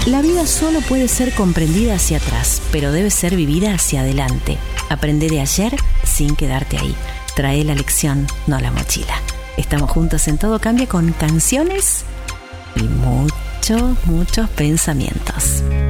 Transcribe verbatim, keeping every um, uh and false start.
La vida solo puede ser comprendida hacia atrás, pero debe ser vivida hacia adelante. Aprende de ayer sin quedarte ahí. Trae la lección, no la mochila. Estamos juntos en Todo Cambia con canciones y muchos, muchos pensamientos.